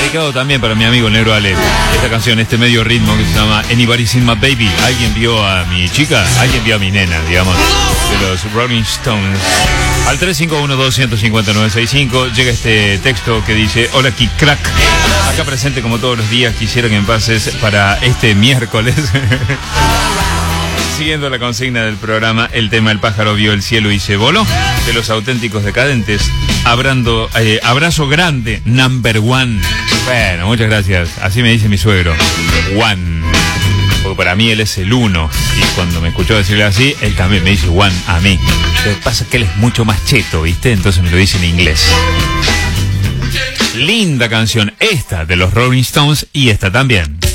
dedicado también para mi amigo Negro Ale. Esta canción, este medio ritmo que se llama Anybody Seen My Baby. ¿Alguien vio a mi chica? ¿Alguien vio a mi nena, digamos? De los Rolling Stones. Al 351-250-965 llega este texto que dice: hola, Kid Crack. Acá presente como todos los días, quisiera que me pases para este miércoles. Siguiendo la consigna del programa, el tema El pájaro vio el cielo y se voló, de los Auténticos Decadentes. Abrazo grande, number one. Bueno, muchas gracias. Así me dice mi suegro. One. Porque para mí él es el uno. Y cuando me escuchó decirle así, él también me dice one a mí. Lo que pasa es que él es mucho más cheto, ¿viste? Entonces me lo dice en inglés. Linda canción esta de los Rolling Stones y esta también.